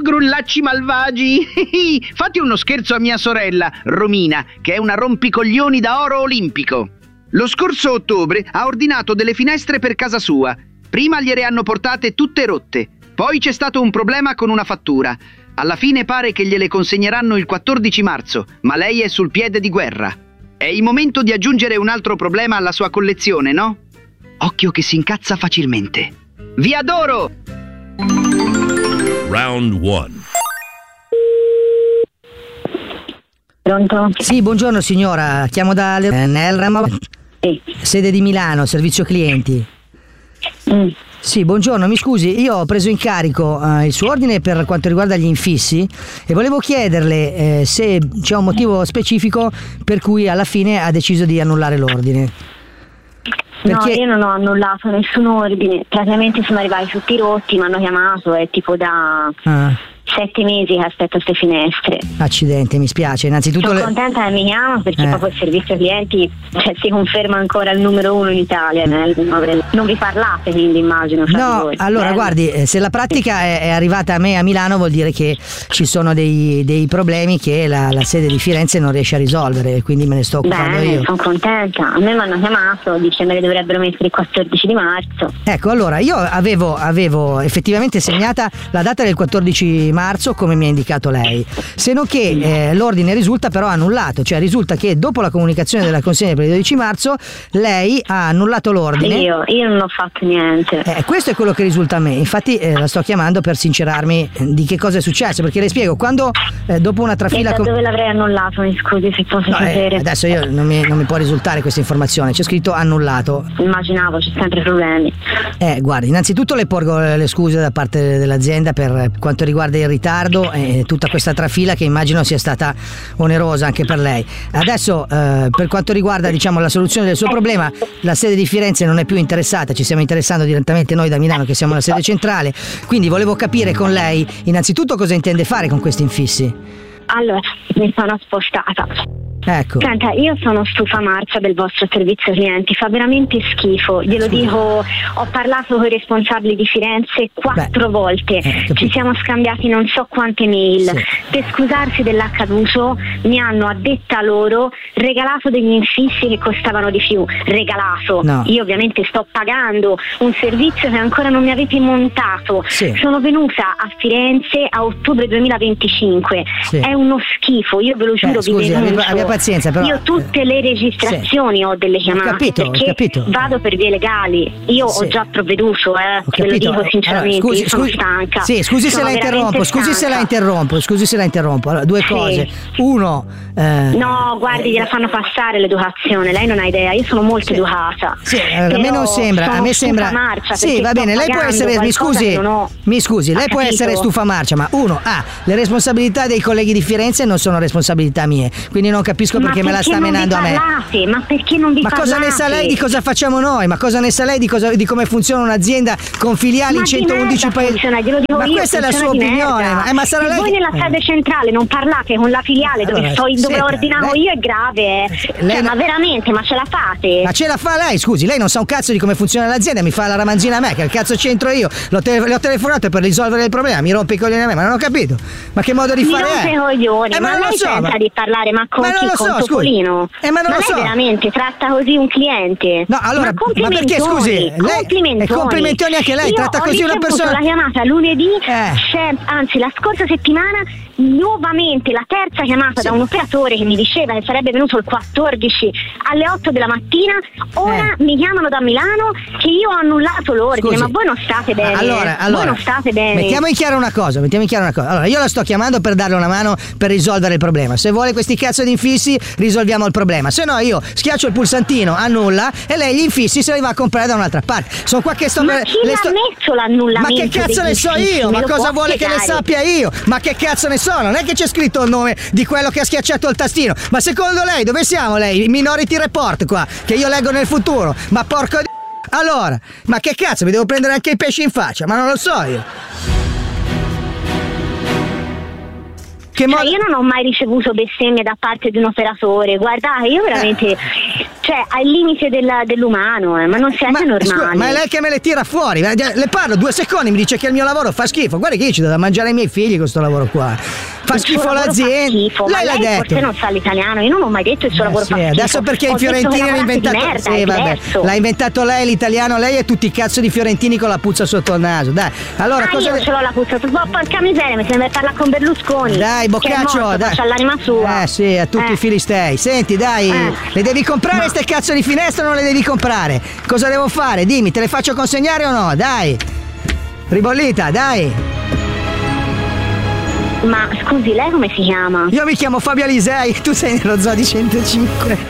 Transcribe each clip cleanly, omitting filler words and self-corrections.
Grullacci malvagi! Fate uno scherzo a mia sorella, Romina, che è una rompicoglioni da oro olimpico. Lo scorso ottobre ha ordinato delle finestre per casa sua. Prima gliele hanno portate tutte rotte. Poi c'è stato un problema con una fattura. Alla fine pare che gliele consegneranno il 14 marzo, ma lei è sul piede di guerra. È il momento di aggiungere un altro problema alla sua collezione, no? Occhio che si incazza facilmente. Vi adoro! Round 1. Pronto? Sì, buongiorno signora, chiamo da Nelram, Sì. sede di Milano, servizio clienti. Sì, buongiorno, mi scusi, io ho preso in carico il suo ordine per quanto riguarda gli infissi e volevo chiederle se c'è un motivo specifico per cui alla fine ha deciso di annullare l'ordine. Perché... No, io non ho annullato nessun ordine, praticamente sono arrivati tutti rotti, mi hanno chiamato, è tipo da 7 mesi che aspetto queste finestre. Accidente, mi spiace, innanzitutto... Sono contenta che mi chiama perché proprio il servizio clienti si conferma ancora il numero 1 in Italia. Non vi parlate, quindi immagino. No, voi. allora guardi, se la pratica è arrivata a me a Milano vuol dire che ci sono dei problemi che la sede di Firenze non riesce a risolvere, quindi me ne sto occupando io. Sono contenta, a me mi hanno chiamato, dice me le dovrebbero mettere il 14 di marzo. Ecco, allora io avevo effettivamente segnata la data del 14 marzo come mi ha indicato lei, se non che l'ordine risulta però annullato, cioè risulta che dopo la comunicazione della consegna per il 12 marzo lei ha annullato l'ordine. Io non ho fatto niente. Questo è quello che risulta a me, infatti la sto chiamando per sincerarmi di che cosa è successo, perché le spiego, quando dopo una trafila... E da dove l'avrei annullato, mi scusi se posso sapere? Adesso non mi può risultare questa informazione, c'è scritto annullato. Immaginavo, c'è sempre problemi. Guardi, innanzitutto le porgo le scuse da parte dell'azienda per quanto riguarda il ritardo e tutta questa trafila che immagino sia stata onerosa anche per lei. Adesso per quanto riguarda la soluzione del suo problema, la sede di Firenze non è più interessata, ci stiamo interessando direttamente noi da Milano che siamo la sede centrale, quindi volevo capire con lei innanzitutto cosa intende fare con questi infissi. Allora, mi sono spostata. Ecco. Senta, io sono stufa marcia del vostro servizio clienti, fa veramente schifo, glielo dico, ho parlato con i responsabili di Firenze 4 volte, ci siamo scambiati non so quante mail, per scusarsi dell'accaduto mi hanno, a detta loro, regalato degli infissi che costavano di più, io ovviamente sto pagando un servizio che ancora non mi avete montato, sono venuta a Firenze a ottobre 2025, è uno schifo, io ve lo giuro, vi denuncio. Pazienza, però. Io tutte le registrazioni ho delle chiamate, perché vado per vie legali. Io ho già provveduto, ve lo dico sinceramente. Allora, io sono stanca. Scusi se la interrompo. Allora, due cose. Uno, no, guardi, gliela fanno passare l'educazione. Lei non ha idea. Io sono molto educata. A me non sembra. A me sembra. Sì, va bene. Lei può essere. Mi scusi. Lei può essere stufa marcia, ma uno, le responsabilità dei colleghi di Firenze non sono responsabilità mie. Quindi non capisco perché me la sta menando a me. Ma perché non vi parlate? Ma cosa ne sa lei di cosa facciamo noi? Ma cosa ne sa lei di come funziona un'azienda con filiali in 111 paesi? Ma questa è la sua opinione. Ma sarà lei voi nella sede centrale non parlate con la filiale dove ordinavo io, è grave. Ma veramente, ma ce la fate? Ma ce la fa lei, scusi, lei non sa un cazzo di come funziona l'azienda, mi fa la ramanzina a me, che al cazzo c'entro io? Le ho telefonato per risolvere il problema, mi rompe i coglioni a me, ma non ho capito. Ma che modo di fare è? Mi rompe i coglioni, ma lei pensa di parlare, ma con chi? Con Topolino? Ma non lo so. Lei veramente tratta così un cliente? No, allora, ma perché, scusi, lei complimentoni anche lei, tratta così una persona. La chiamata lunedì, anzi la scorsa settimana, nuovamente la terza chiamata da un operatore che mi diceva che sarebbe venuto il 14 alle 8 della mattina. Ora mi chiamano da Milano che io ho annullato l'ordine. Ma voi non state bene. Allora, voi non state bene. Mettiamo in chiaro una cosa. Allora, io la sto chiamando per darle una mano per risolvere il problema. Se vuole questi cazzo di infissi, risolviamo il problema. Se no, io schiaccio il pulsantino, annulla, e lei gli infissi se li va a comprare da un'altra parte. Sono qua che sto. Ma chi l'ha messo l'annullamento? Ma che cazzo ne so io? Ma cosa vuole che ne sappia io? Ma che cazzo ne so? Non è che c'è scritto il nome di quello che ha schiacciato il tastino. Ma secondo lei dove siamo, lei? Minority Report qua, che io leggo nel futuro. Ma porco di... Allora, ma che cazzo, mi devo prendere anche i pesci in faccia? Ma non lo so io. Io non ho mai ricevuto bestemmie da parte di un operatore. Guardate, io veramente cioè al limite dell'umano, ma non siete normali. Scusa, ma è lei che me le tira fuori, le parlo 2 secondi, mi dice che il mio lavoro fa schifo. Guarda che io ci do da mangiare ai miei figli con questo lavoro qua. Fa schifo l'azienda. Lei l'ha detto. Forse non sa l'italiano, io non ho mai detto il suo lavoro fa schifo. Adesso perché i fiorentini l'ha inventato. L'ha inventato lei l'italiano, lei e tutti i cazzo di fiorentini con la puzza sotto il naso. Dai, allora cosa. Io ce l'ho la puzza, porca miseria, mi sembra parlare con Berlusconi. Dai, Boccaccio, dai. C'ha l'anima sua. Sì, a tutti i filistei. Senti, dai, le devi comprare ste cazzo di finestre o non le devi comprare? Cosa devo fare? Dimmi, te le faccio consegnare o no? Dai. Ribollita, dai. Ma scusi, lei come si chiama? Io mi chiamo Fabio Alisei, tu sei nello zoo di 105.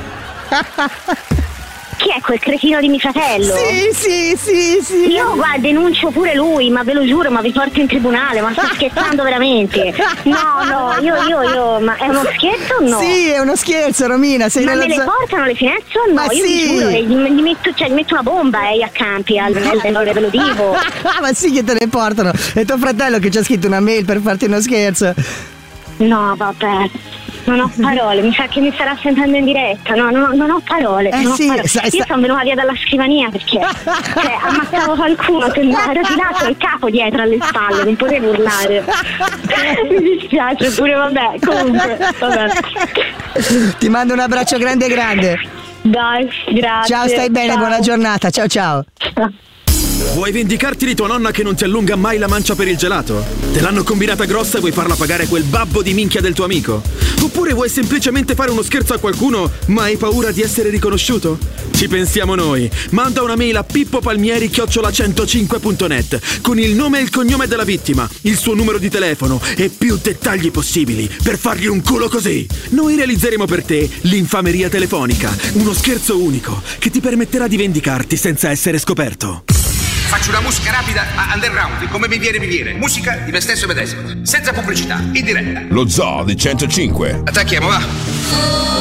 Chi è quel cretino di mio fratello? Sì. Io guarda, denuncio pure lui, ma ve lo giuro, ma vi porto in tribunale, ma sto scherzando veramente? No, io, ma è uno scherzo o no? Sì, è uno scherzo, Romina, sei ma me le portano le finestre o no? Ma io sì. vi giuro, gli metto una bomba a campi, ve lo dico. Ma sì che te le portano, è tuo fratello che ci ha scritto una mail per farti uno scherzo. No, vabbè. Non ho parole, mi sa che mi starà sentendo in diretta. No, non ho parole. Io sono venuta via dalla scrivania perché ammazzavo qualcuno che era tirato il capo dietro alle spalle, non potevo urlare. Mi dispiace pure, vabbè, comunque, vabbè. Ti mando un abbraccio grande. Dai, grazie. Ciao, stai bene, ciao. Buona giornata, ciao. Vuoi vendicarti di tua nonna che non ti allunga mai la mancia per il gelato? Te l'hanno combinata grossa e vuoi farla pagare quel babbo di minchia del tuo amico? Oppure vuoi semplicemente fare uno scherzo a qualcuno ma hai paura di essere riconosciuto? Ci pensiamo noi. Manda una mail a pippopalmieri@105.net con il nome e il cognome della vittima, il suo numero di telefono e più dettagli possibili per fargli un culo così. Noi realizzeremo per te l'infameria telefonica, uno scherzo unico che ti permetterà di vendicarti senza essere scoperto. Faccio una musica rapida ma underground, come mi viene. Musica di me stesso medesimo, senza pubblicità, in diretta. Lo Zoo di 105. Attacchiamo, va.